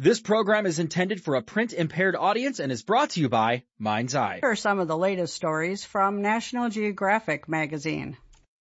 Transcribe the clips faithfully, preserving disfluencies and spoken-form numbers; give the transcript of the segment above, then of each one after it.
This program is intended for a print-impaired audience and is brought to you by Mind's Eye. Here are some of the latest stories from National Geographic magazine.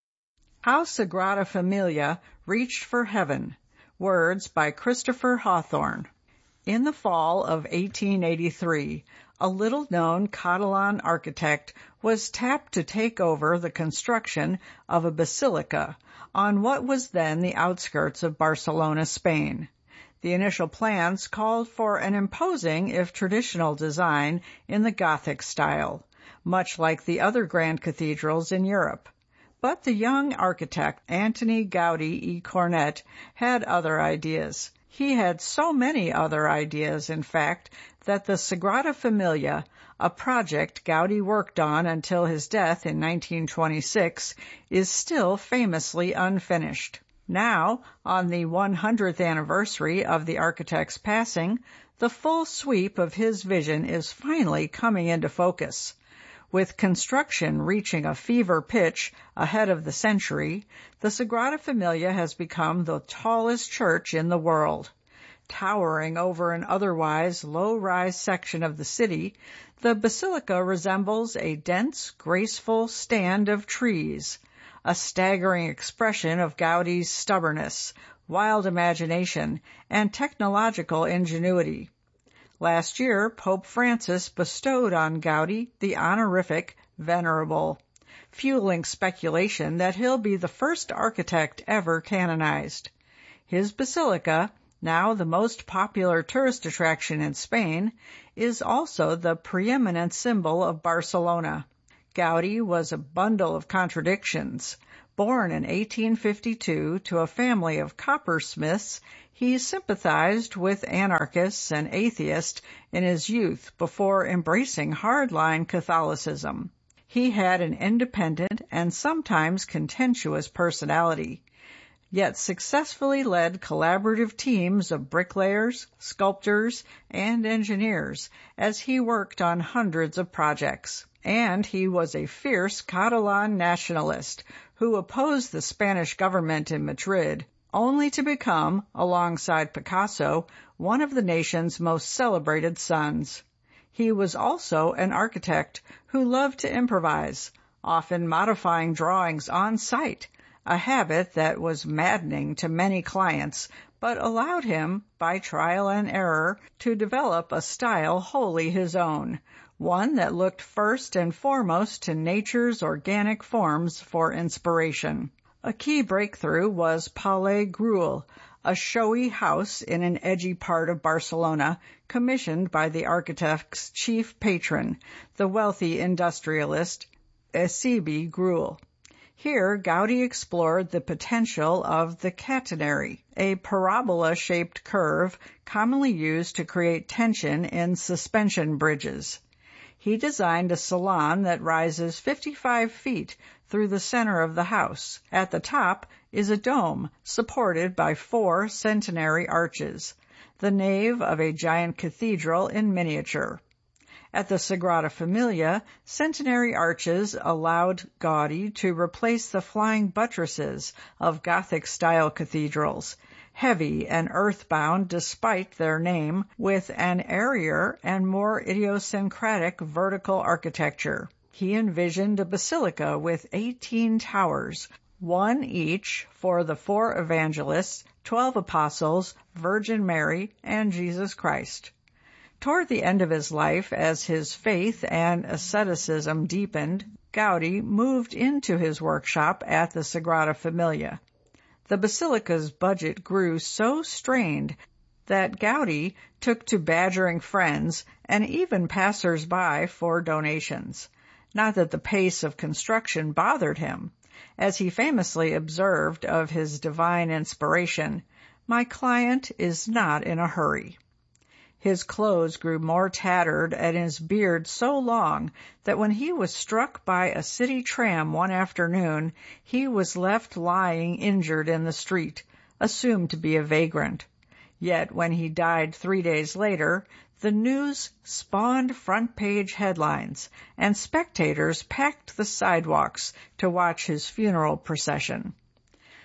How Sagrada Familia Reached for Heaven. Words by Christopher Hawthorne. In the fall of eighteen eighty-three, a little-known Catalan architect was tapped to take over the construction of a basilica on what was then the outskirts of Barcelona, Spain. The initial plans called for an imposing, if traditional, design in the Gothic style, much like the other grand cathedrals in Europe. But the young architect, Antoni Gaudí i Cornet, had other ideas. He had so many other ideas, in fact, that the Sagrada Familia, a project Gaudí worked on until his death in nineteen twenty-six, is still famously unfinished. Now, on the one hundredth anniversary of the architect's passing, the full sweep of his vision is finally coming into focus. With construction reaching a fever pitch ahead of the century, the Sagrada Familia has become the tallest church in the world. Towering over an otherwise low-rise section of the city, the basilica resembles a dense, graceful stand of trees, a staggering expression of Gaudí's stubbornness, wild imagination, and technological ingenuity. Last year, Pope Francis bestowed on Gaudí the honorific Venerable, fueling speculation that he'll be the first architect ever canonized. His basilica, now the most popular tourist attraction in Spain, is also the preeminent symbol of Barcelona. Gaudí was a bundle of contradictions. Born in eighteen fifty-two to a family of coppersmiths, he sympathized with anarchists and atheists in his youth before embracing hardline Catholicism. He had an independent and sometimes contentious personality, yet successfully led collaborative teams of bricklayers, sculptors, and engineers as he worked on hundreds of projects. And he was a fierce Catalan nationalist who opposed the Spanish government in Madrid, only to become, alongside Picasso, one of the nation's most celebrated sons. He was also an architect who loved to improvise, often modifying drawings on site, a habit that was maddening to many clients, but allowed him, by trial and error, to develop a style wholly his own, one that looked first and foremost to nature's organic forms for inspiration. A key breakthrough was Palais Gruel, a showy house in an edgy part of Barcelona, commissioned by the architect's chief patron, the wealthy industrialist Eusebi Gruel. Here, Gaudí explored the potential of the catenary, a parabola-shaped curve commonly used to create tension in suspension bridges. He designed a salon that rises fifty-five feet through the center of the house. At the top is a dome supported by four centenary arches, the nave of a giant cathedral in miniature. At the Sagrada Familia, centenary arches allowed Gaudí to replace the flying buttresses of Gothic-style cathedrals, heavy and earthbound despite their name, with an airier and more idiosyncratic vertical architecture. He envisioned a basilica with eighteen towers, one each for the four evangelists, twelve apostles, Virgin Mary, and Jesus Christ. Toward the end of his life, as his faith and asceticism deepened, Gaudí moved into his workshop at the Sagrada Familia. The basilica's budget grew so strained that Gaudí took to badgering friends and even passers-by for donations. Not that the pace of construction bothered him. As he famously observed of his divine inspiration, "My client is not in a hurry." His clothes grew more tattered and his beard so long that when he was struck by a city tram one afternoon, he was left lying injured in the street, assumed to be a vagrant. Yet when he died three days later, the news spawned front-page headlines, and spectators packed the sidewalks to watch his funeral procession.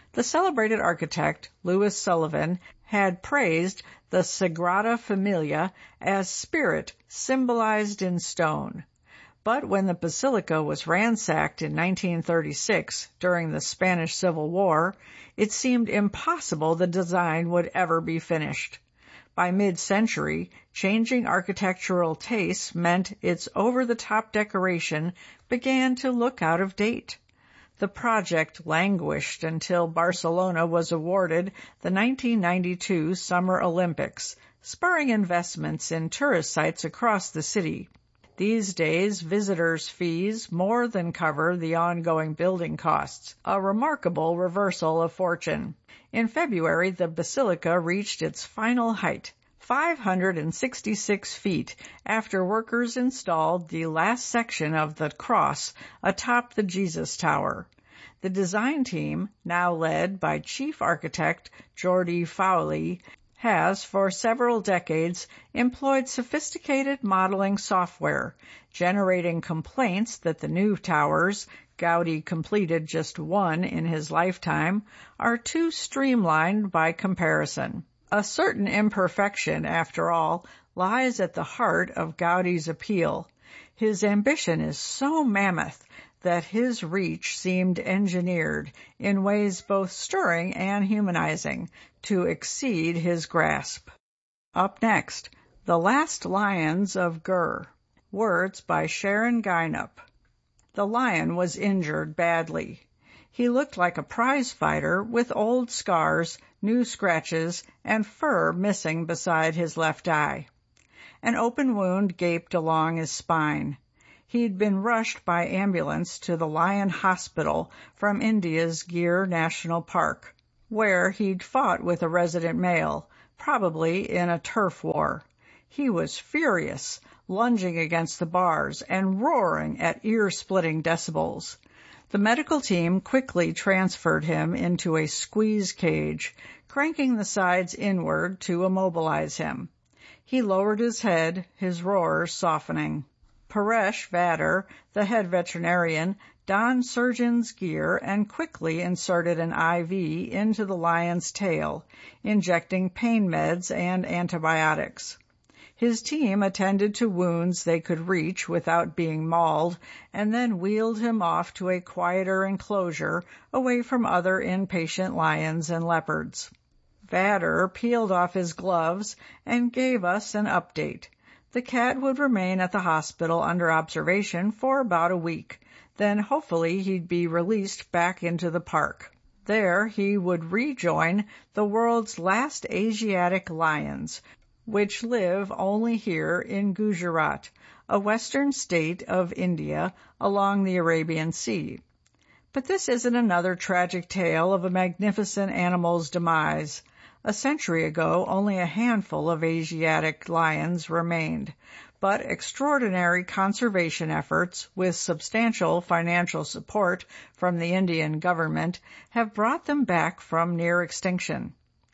The celebrated architect, Louis Sullivan, had praised the Sagrada Familia as spirit symbolized in stone. But when the basilica was ransacked in nineteen thirty-six during the Spanish Civil War, it seemed impossible the design would ever be finished. By mid-century, changing architectural tastes meant its over-the-top decoration began to look out of date. The project languished until Barcelona was awarded the nineteen ninety-two Summer Olympics, spurring investments in tourist sites across the city. These days, visitors' fees more than cover the ongoing building costs, a remarkable reversal of fortune. In February, the basilica reached its final height, five hundred sixty-six feet, after workers installed the last section of the cross atop the Jesus Tower. The design team, now led by Chief Architect Jordi Fowley, has for several decades employed sophisticated modeling software, generating complaints that the new towers, Gaudi completed just one in his lifetime, are too streamlined by comparison. A certain imperfection, after all, lies at the heart of Gaudi's appeal. His ambition is so mammoth that his reach seemed engineered in ways both stirring and humanizing to exceed his grasp. Up next, The Last Lions of Gur. Words by Sharon Gynup. The lion was injured badly. He looked like a prize fighter with old scars, new scratches, and fur missing beside his left eye. An open wound gaped along his spine. He'd been rushed by ambulance to the Lion Hospital from India's Gir National Park, where he'd fought with a resident male, probably in a turf war. He was furious, lunging against the bars and roaring at ear-splitting decibels. The medical team quickly transferred him into a squeeze cage, cranking the sides inward to immobilize him. He lowered his head, his roars softening. Paresh Vader, the head veterinarian, donned surgeon's gear and quickly inserted an I V into the lion's tail, injecting pain meds and antibiotics. His team attended to wounds they could reach without being mauled, and then wheeled him off to a quieter enclosure away from other impatient lions and leopards. Vader peeled off his gloves and gave us an update. The cat would remain at the hospital under observation for about a week. Then hopefully he'd be released back into the park. There he would rejoin the world's last Asiatic lions, which live only here in Gujarat, a western state of India along the Arabian Sea. But this isn't another tragic tale of a magnificent animal's demise. A century ago, only a handful of Asiatic lions remained, but extraordinary conservation efforts with substantial financial support from the Indian government have brought them back from near extinction.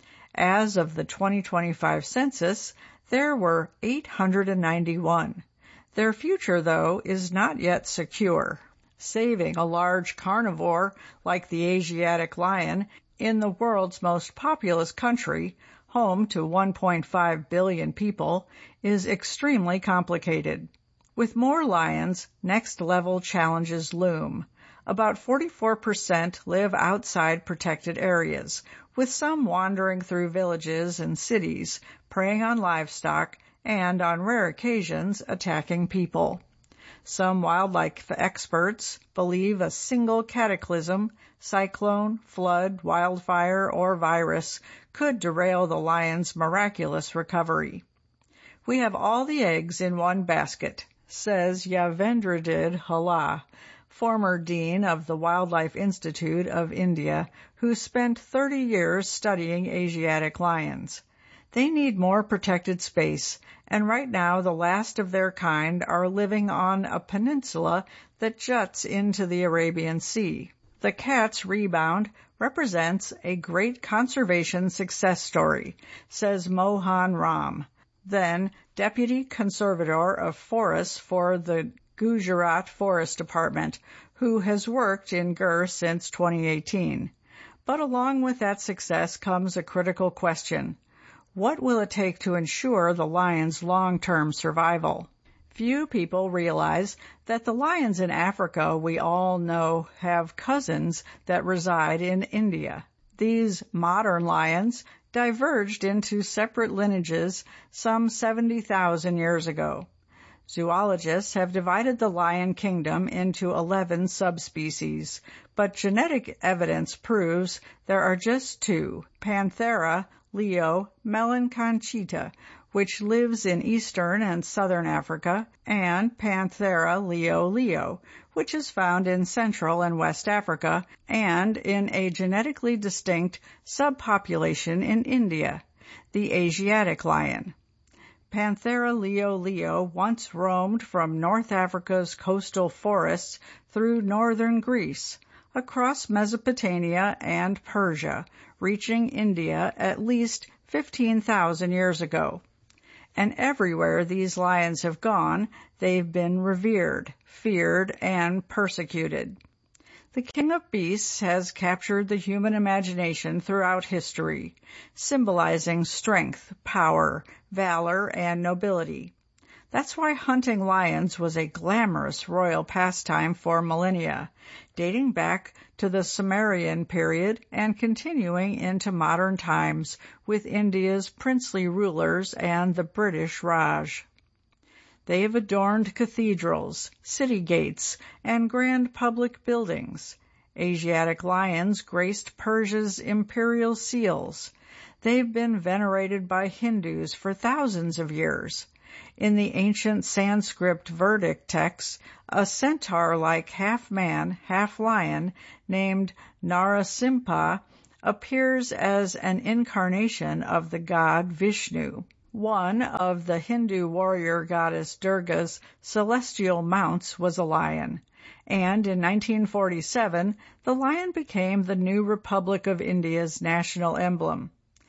As of the twenty twenty-five census, there were eight hundred ninety-one. Their future, though, is not yet secure. Saving a large carnivore like the Asiatic lion in the world's most populous country, home to one point five billion people, is extremely complicated. With more lions, next-level challenges loom. About forty-four percent live outside protected areas, with some wandering through villages and cities, preying on livestock, and, on rare occasions, attacking people. Some wildlife experts believe a single cataclysm, cyclone, flood, wildfire, or virus could derail the lion's miraculous recovery. We have all the eggs in one basket, says Yavendradid Hala, former dean of the Wildlife Institute of India, who spent thirty years studying Asiatic lions. They need more protected space, and right now the last of their kind are living on a peninsula that juts into the Arabian Sea. The cat's rebound represents a great conservation success story, says Mohan Ram, then Deputy Conservator of Forests for the Gujarat Forest Department, who has worked in Gir since twenty eighteen. But along with that success comes a critical question. What will it take to ensure the lion's long-term survival? Few people realize that the lions in Africa we all know have cousins that reside in India. These modern lions diverged into separate lineages some seventy thousand years ago. Zoologists have divided the lion kingdom into eleven subspecies, but genetic evidence proves there are just two, Panthera leo melanconchita, which lives in eastern and southern Africa, and Panthera leo leo, which is found in Central and West Africa and in a genetically distinct subpopulation in India, the Asiatic lion. Panthera leo leo once roamed from North Africa's coastal forests through northern Greece, across Mesopotamia and Persia, reaching India at least fifteen thousand years ago. And everywhere these lions have gone, they've been revered, feared, and persecuted. The King of Beasts has captured the human imagination throughout history, symbolizing strength, power, valor, and nobility. That's why hunting lions was a glamorous royal pastime for millennia, dating back to the Sumerian period and continuing into modern times with India's princely rulers and the British Raj. They have adorned cathedrals, city gates, and grand public buildings. Asiatic lions graced Persia's imperial seals. They've been venerated by Hindus for thousands of years. In the ancient Sanskrit Vedic texts, a centaur-like half-man, half-lion named Narasimha appears as an incarnation of the god Vishnu. One of the Hindu warrior goddess Durga's celestial mounts was a lion, and in nineteen forty-seven, the lion became the new Republic of India's national emblem.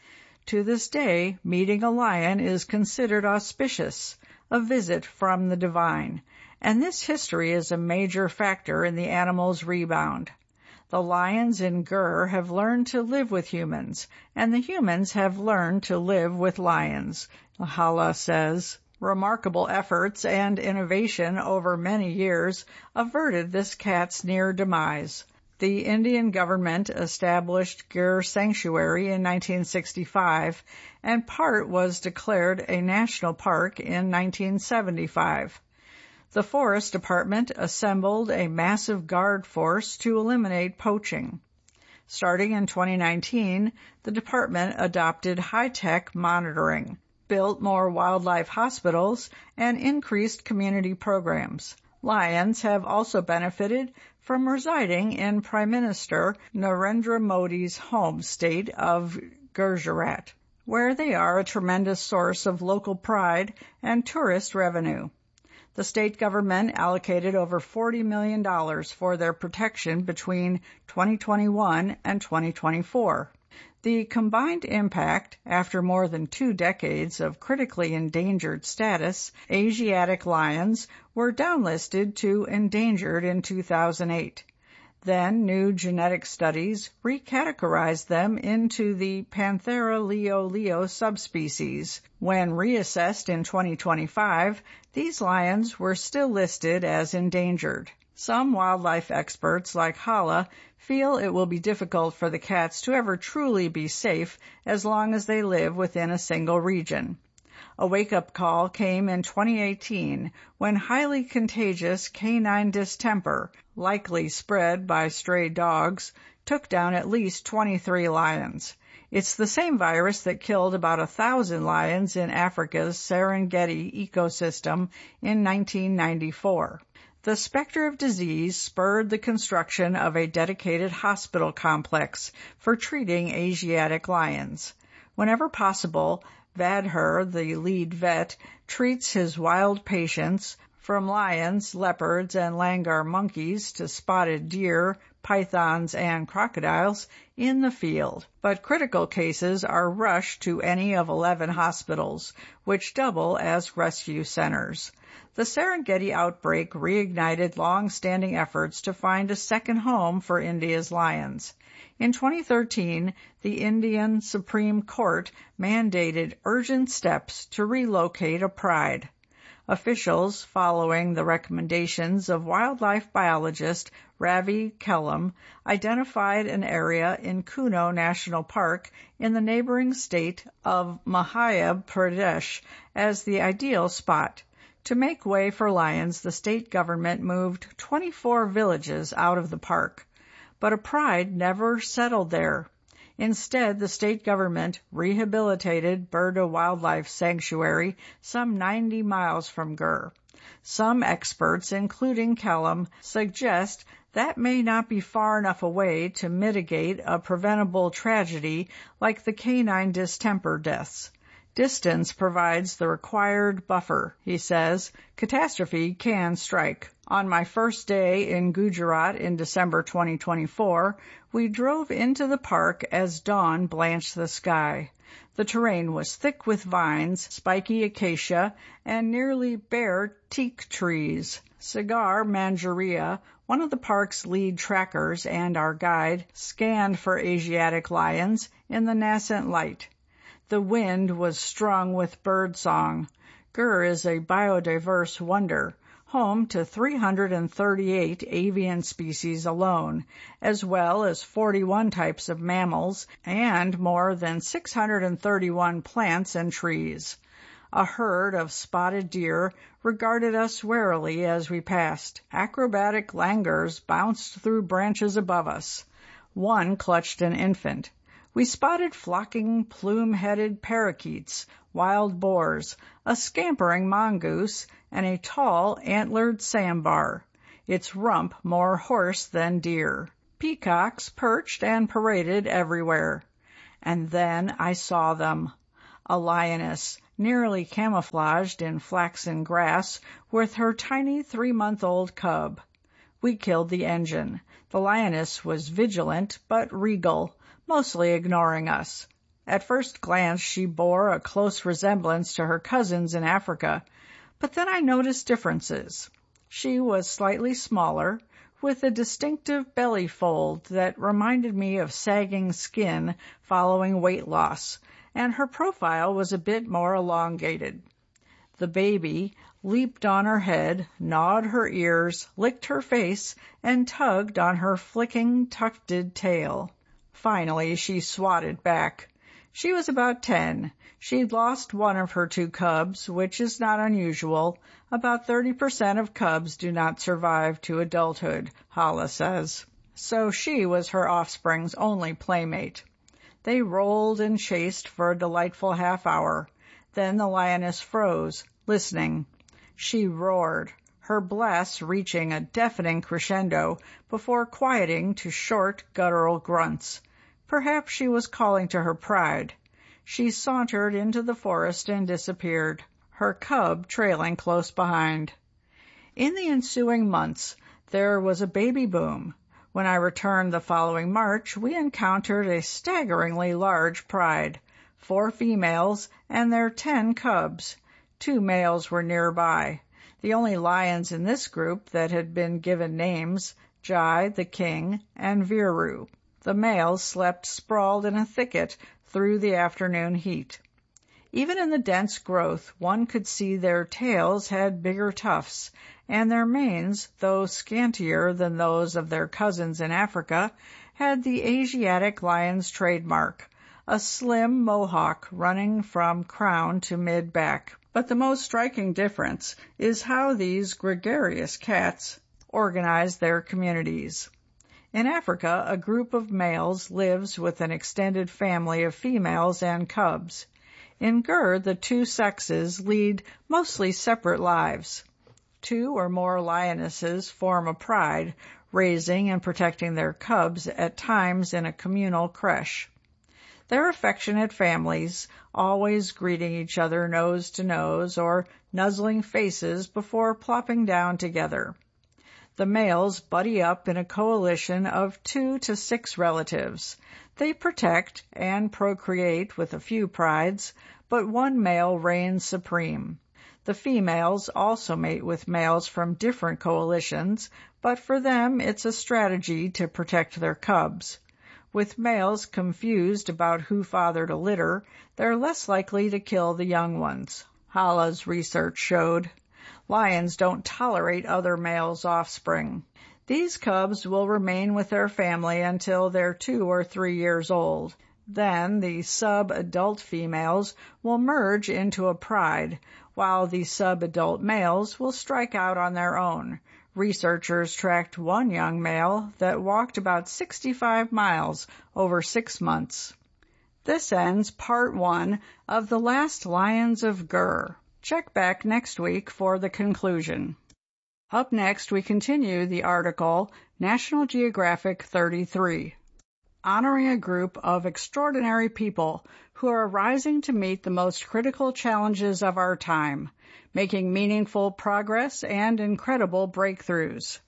To this day, meeting a lion is considered auspicious, a visit from the divine, and this history is a major factor in the animal's rebound. The lions in Gur have learned to live with humans, and the humans have learned to live with lions, Hala says. Remarkable efforts and innovation over many years averted this cat's near demise. The Indian government established Gir Sanctuary in nineteen sixty-five, and part was declared a national park in nineteen seventy-five. The Forest Department assembled a massive guard force to eliminate poaching. Starting in twenty nineteen, the department adopted high-tech monitoring, built more wildlife hospitals, and increased community programs. Lions have also benefited from residing in Prime Minister Narendra Modi's home state of Gujarat, where they are a tremendous source of local pride and tourist revenue. The state government allocated over forty million dollars for their protection between twenty twenty-one and twenty twenty-four. The combined impact, after more than two decades of critically endangered status, Asiatic lions were downlisted to endangered in two thousand eight. Then new genetic studies recategorized them into the Panthera leo leo subspecies. When reassessed in twenty twenty-five, these lions were still listed as endangered. Some wildlife experts, like Hala, feel it will be difficult for the cats to ever truly be safe as long as they live within a single region. A wake-up call came in twenty eighteen when highly contagious canine distemper, likely spread by stray dogs, took down at least twenty-three lions. It's the same virus that killed about a thousand lions in Africa's Serengeti ecosystem in nineteen ninety-four. The specter of disease spurred the construction of a dedicated hospital complex for treating Asiatic lions. Whenever possible, Vadher, the lead vet, treats his wild patients, from lions, leopards, and langur monkeys to spotted deer, pythons, and crocodiles in the field, but critical cases are rushed to any of eleven hospitals, which double as rescue centers. The Serengeti outbreak reignited long-standing efforts to find a second home for India's lions. In twenty thirteen, the Indian Supreme Court mandated urgent steps to relocate a pride. Officials, following the recommendations of wildlife biologist Ravi Kellam, identified an area in Kuno National Park in the neighboring state of Madhya Pradesh as the ideal spot. To make way for lions, the state government moved twenty-four villages out of the park. But a pride never settled there. Instead, the state government rehabilitated Burda Wildlife Sanctuary some ninety miles from Gur. Some experts, including Kellam, suggest that may not be far enough away to mitigate a preventable tragedy like the canine distemper deaths. Distance provides the required buffer, he says. Catastrophe can strike. On my first day in Gujarat in December twenty twenty-four, we drove into the park as dawn blanched the sky. The terrain was thick with vines, spiky acacia, and nearly bare teak trees. Sagar Manjaria, one of the park's lead trackers and our guide, scanned for Asiatic lions in the nascent light. The wind was strung with bird song. Gur is a biodiverse wonder, home to three hundred thirty-eight avian species alone, as well as forty-one types of mammals and more than six hundred thirty-one plants and trees. A herd of spotted deer regarded us warily as we passed. Acrobatic langurs bounced through branches above us. One clutched an infant. We spotted flocking plume-headed parakeets, wild boars, a scampering mongoose, and a tall, antlered sambar, its rump more horse than deer. Peacocks perched and paraded everywhere. And then I saw them. A lioness, nearly camouflaged in flaxen grass, with her tiny three-month-old cub. We killed the engine. The lioness was vigilant but regal, mostly ignoring us. At first glance, she bore a close resemblance to her cousins in Africa, but then I noticed differences. She was slightly smaller, with a distinctive belly fold that reminded me of sagging skin following weight loss, and her profile was a bit more elongated. The baby leaped on her head, gnawed her ears, licked her face, and tugged on her flicking, tufted tail. Finally, she swatted back. She was about ten. She'd lost one of her two cubs, which is not unusual. About thirty percent of cubs do not survive to adulthood, Hala says. So she was her offspring's only playmate. They rolled and chased for a delightful half hour. Then the lioness froze, listening. She roared, her blasts reaching a deafening crescendo before quieting to short, guttural grunts. Perhaps she was calling to her pride. She sauntered into the forest and disappeared, her cub trailing close behind. In the ensuing months, there was a baby boom. When I returned the following March, we encountered a staggeringly large pride, four females and their ten cubs. Two males were nearby. The only lions in this group that had been given names, Jai, the king, and Viru. The males slept sprawled in a thicket through the afternoon heat. Even in the dense growth, one could see their tails had bigger tufts, and their manes, though scantier than those of their cousins in Africa, had the Asiatic lion's trademark, a slim mohawk running from crown to mid-back. But the most striking difference is how these gregarious cats organize their communities. In Africa, a group of males lives with an extended family of females and cubs. In Gur, the two sexes lead mostly separate lives. Two or more lionesses form a pride, raising and protecting their cubs at times in a communal creche. They're affectionate families, always greeting each other nose to nose or nuzzling faces before plopping down together. The males buddy up in a coalition of two to six relatives. They protect and procreate with a few prides, but one male reigns supreme. The females also mate with males from different coalitions, but for them it's a strategy to protect their cubs. With males confused about who fathered a litter, they're less likely to kill the young ones. Hala's research showed. Lions don't tolerate other males' offspring. These cubs will remain with their family until they're two or three years old. Then the sub-adult females will merge into a pride, while the sub-adult males will strike out on their own. Researchers tracked one young male that walked about sixty-five miles over six months. This ends part one of The Last Lions of Gur. Check back next week for the conclusion. Up next, we continue the article National Geographic thirty-three, honoring a group of extraordinary people who are rising to meet the most critical challenges of our time, making meaningful progress and incredible breakthroughs.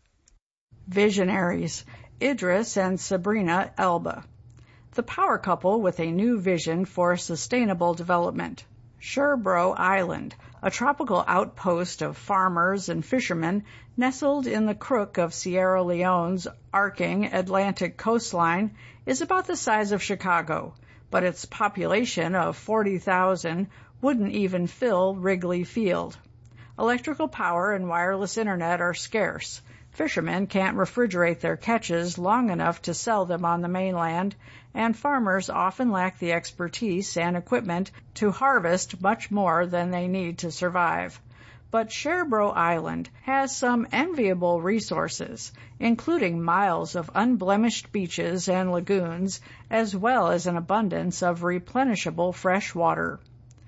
Visionaries, Idris and Sabrina Elba, the power couple with a new vision for sustainable development. Sherbro Island, a tropical outpost of farmers and fishermen nestled in the crook of Sierra Leone's arcing Atlantic coastline, is about the size of Chicago, but its population of forty thousand wouldn't even fill Wrigley Field. Electrical power and wireless internet are scarce. Fishermen can't refrigerate their catches long enough to sell them on the mainland, and farmers often lack the expertise and equipment to harvest much more than they need to survive. But Sherbro Island has some enviable resources, including miles of unblemished beaches and lagoons, as well as an abundance of replenishable fresh water.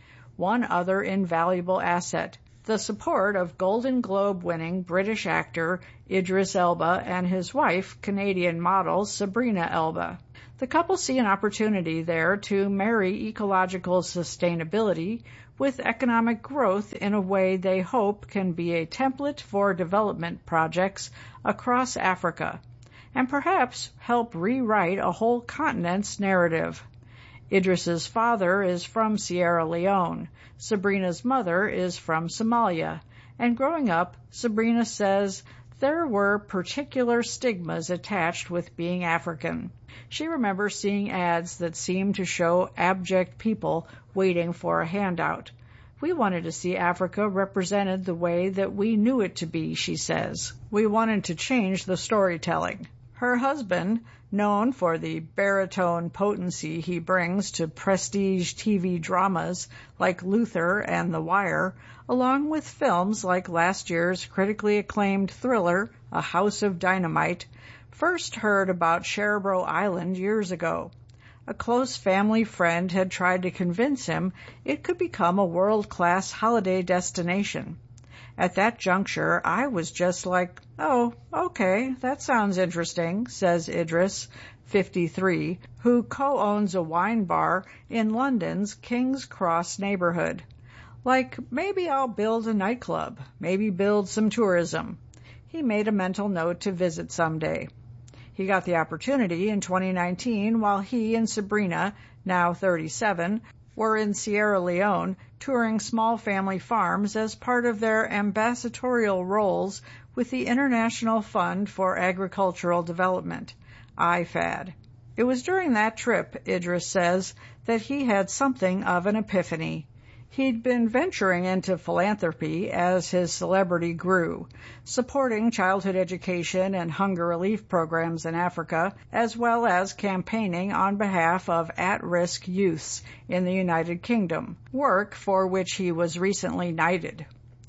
One other invaluable asset, the support of Golden Globe-winning British actor Idris Elba and his wife, Canadian model Sabrina Elba. The couple see an opportunity there to marry ecological sustainability with economic growth in a way they hope can be a template for development projects across Africa, and perhaps help rewrite a whole continent's narrative. Idris's father is from Sierra Leone. Sabrina's mother is from Somalia. And growing up, Sabrina says there were particular stigmas attached with being African. She remembers seeing ads that seemed to show abject people waiting for a handout. We wanted to see Africa represented the way that we knew it to be, she says. We wanted to change the storytelling. Her husband, known for the baritone potency he brings to prestige T V dramas like Luther and The Wire, along with films like last year's critically acclaimed thriller, A House of Dynamite, first heard about Sherbro Island years ago. A close family friend had tried to convince him it could become a world-class holiday destination. At that juncture, I was just like, oh, okay, that sounds interesting, says Idris, fifty-three, who co-owns a wine bar in London's King's Cross neighborhood. Like, maybe I'll build a nightclub, maybe build some tourism. He made a mental note to visit someday. He got the opportunity in twenty nineteen while he and Sabrina, now thirty-seven, were in Sierra Leone touring small family farms as part of their ambassadorial roles with the International Fund for Agricultural Development, I F A D. It was during that trip, Idris says, that he had something of an epiphany. He'd been venturing into philanthropy as his celebrity grew, supporting childhood education and hunger relief programs in Africa, as well as campaigning on behalf of at-risk youths in the United Kingdom, work for which he was recently knighted.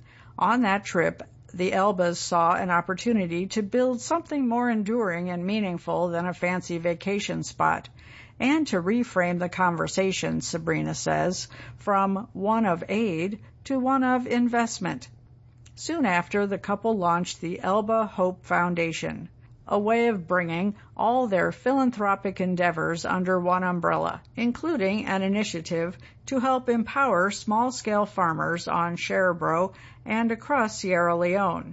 On that trip, the Elbas saw an opportunity to build something more enduring and meaningful than a fancy vacation spot, and to reframe the conversation, Sabrina says, from one of aid to one of investment. Soon after, the couple launched the Elba Hope Foundation, a way of bringing all their philanthropic endeavors under one umbrella, including an initiative to help empower small-scale farmers on Sherbro and across Sierra Leone,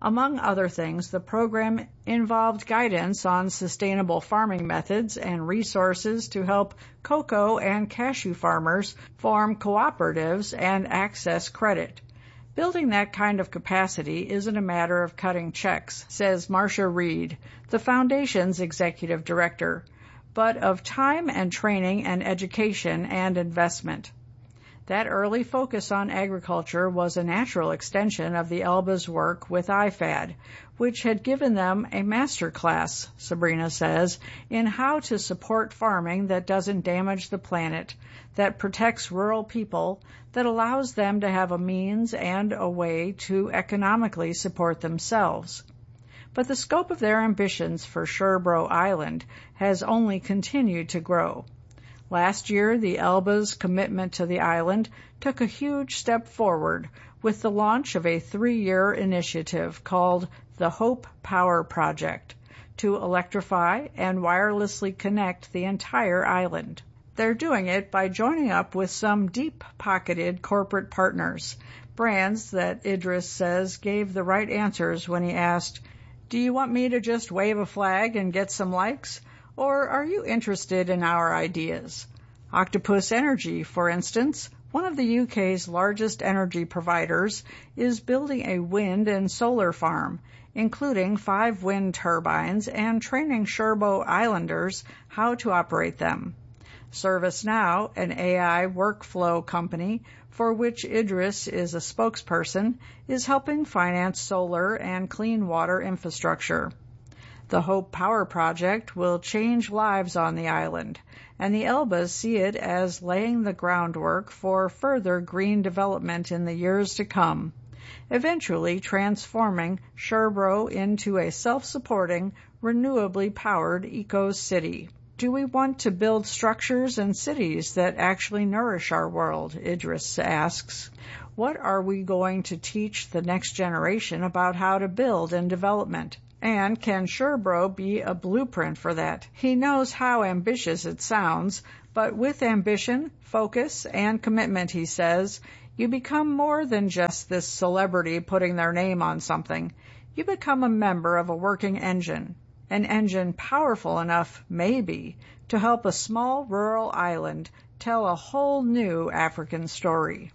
Among other things, the program involved guidance on sustainable farming methods and resources to help cocoa and cashew farmers form cooperatives and access credit. Building that kind of capacity isn't a matter of cutting checks, says Marcia Reed, the Foundation's executive director, but of time and training and education and investment. That early focus on agriculture was a natural extension of the Elba's work with I F A D, which had given them a master class, Sabrina says, in how to support farming that doesn't damage the planet, that protects rural people, that allows them to have a means and a way to economically support themselves. But the scope of their ambitions for Sherbro Island has only continued to grow. Last year, the Elba's commitment to the island took a huge step forward with the launch of a three-year initiative called the Hope Power Project to electrify and wirelessly connect the entire island. They're doing it by joining up with some deep-pocketed corporate partners, brands that Idris says gave the right answers when he asked, "Do you want me to just wave a flag and get some likes? Or are you interested in our ideas?" Octopus Energy, for instance, one of the U K's largest energy providers, is building a wind and solar farm, including five wind turbines, and training Sherbro Islanders how to operate them. ServiceNow, an A I workflow company for which Idris is a spokesperson, is helping finance solar and clean water infrastructure. The Hope Power Project will change lives on the island, and the Elbas see it as laying the groundwork for further green development in the years to come, eventually transforming Sherbro into a self-supporting, renewably powered eco-city. Do we want to build structures and cities that actually nourish our world? Idris asks. What are we going to teach the next generation about how to build and development? And can Sherbro be a blueprint for that? He knows how ambitious it sounds, but with ambition, focus, and commitment, he says, you become more than just this celebrity putting their name on something. You become a member of a working engine, an engine powerful enough, maybe, to help a small rural island tell a whole new African story.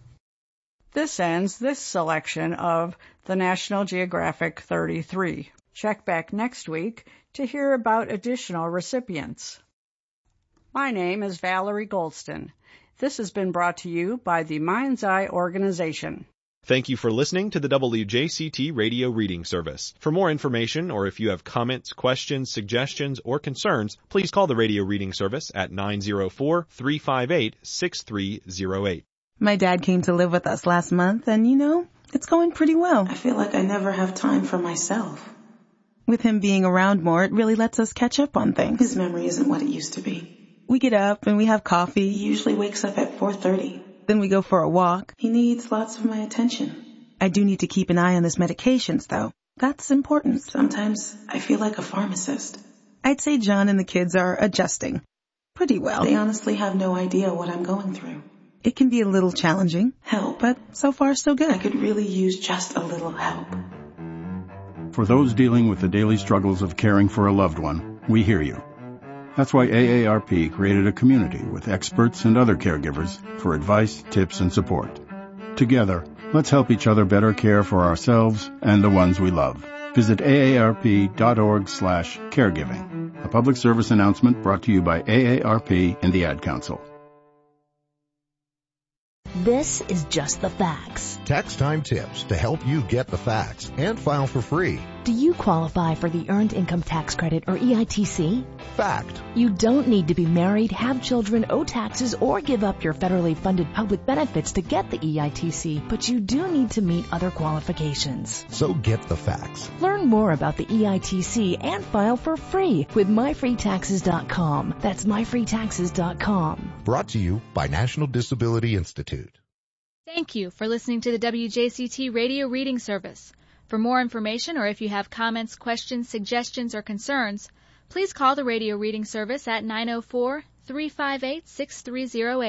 This ends this selection of the National Geographic thirty-three. Check back next week to hear about additional recipients. My name is Valerie Goldston. This has been brought to you by the Mind's Eye Organization. Thank you for listening to the W J C T Radio Reading Service. For more information, or if you have comments, questions, suggestions, or concerns, please call the Radio Reading Service at nine oh four, three five eight, six three oh eight. My dad came to live with us last month, and you know, it's going pretty well. I feel like I never have time for myself. With him being around more, it really lets us catch up on things. His memory isn't what it used to be. We get up and we have coffee. He usually wakes up at four thirty. Then we go for a walk. He needs lots of my attention. I do need to keep an eye on his medications, though. That's important. Sometimes I feel like a pharmacist. I'd say John and the kids are adjusting pretty well. They honestly have no idea what I'm going through. It can be a little challenging. Help. But so far, so good. I could really use just a little help. For those dealing with the daily struggles of caring for a loved one, we hear you. That's why A A R P created a community with experts and other caregivers for advice, tips, and support. Together, let's help each other better care for ourselves and the ones we love. Visit aarp.org slash caregiving. A public service announcement brought to you by A A R P and the Ad Council. This is Just the Facts. Tax time tips to help you get the facts and file for free. Do you qualify for the Earned Income Tax Credit, or E I T C? Fact. You don't need to be married, have children, owe taxes, or give up your federally funded public benefits to get the E I T C, but you do need to meet other qualifications. So get the facts. Learn more about the E I T C and file for free with my free taxes dot com. That's my free taxes dot com. Brought to you by National Disability Institute. Thank you for listening to the W J C T Radio Reading Service. For more information, or if you have comments, questions, suggestions, or concerns, please call the Radio Reading Service at nine oh four, three five eight, six three oh eight.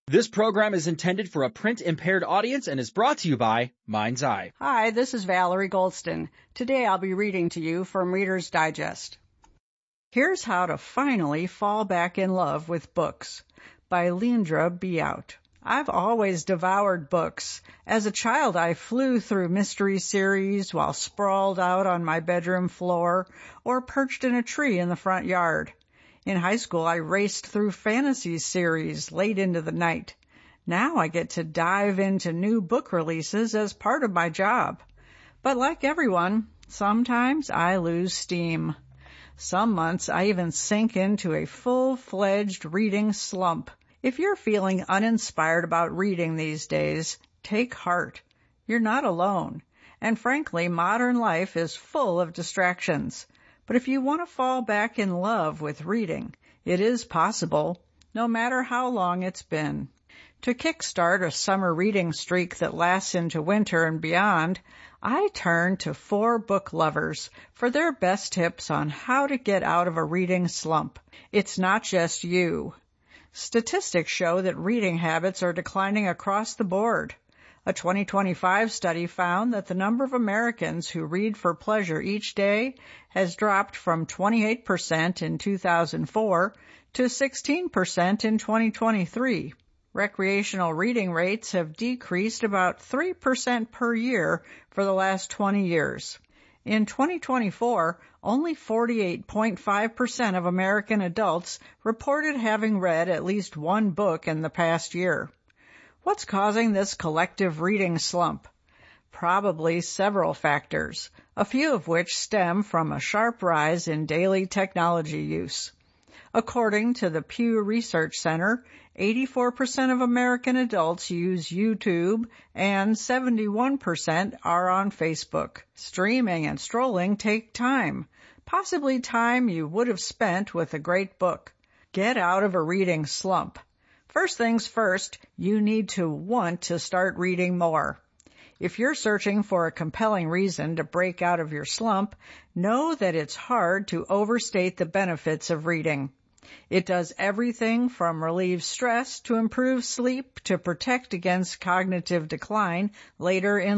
This program is intended for a print-impaired audience and is brought to you by Mind's Eye. Hi, this is Valerie Goldston. Today I'll be reading to you from Reader's Digest. Here's How to Finally Fall Back in Love with Books by Leandra Beout. I've always devoured books. As a child, I flew through mystery series while sprawled out on my bedroom floor or perched in a tree in the front yard. In high school, I raced through fantasy series late into the night. Now I get to dive into new book releases as part of my job. But like everyone, sometimes I lose steam. Some months I even sink into a full-fledged reading slump. If you're feeling uninspired about reading these days, take heart. You're not alone. And frankly, modern life is full of distractions. But if you want to fall back in love with reading, it is possible, no matter how long it's been. To kickstart a summer reading streak that lasts into winter and beyond, I turn to four book lovers for their best tips on how to get out of a reading slump. It's not just you. Statistics show that reading habits are declining across the board. A twenty twenty-five study found that the number of Americans who read for pleasure each day has dropped from twenty-eight percent in two thousand four to sixteen percent in twenty twenty-three. Recreational reading rates have decreased about three percent per year for the last twenty years. In twenty twenty-four, only forty-eight point five percent of American adults reported having read at least one book in the past year. What's causing this collective reading slump? Probably several factors, a few of which stem from a sharp rise in daily technology use. According to the Pew Research Center, eighty-four percent of American adults use YouTube and seventy-one percent are on Facebook. Streaming and strolling take time, possibly time you would have spent with a great book. Get out of a reading slump. First things first, you need to want to start reading more. If you're searching for a compelling reason to break out of your slump, know that it's hard to overstate the benefits of reading. It does everything from relieve stress to improve sleep to protect against cognitive decline later in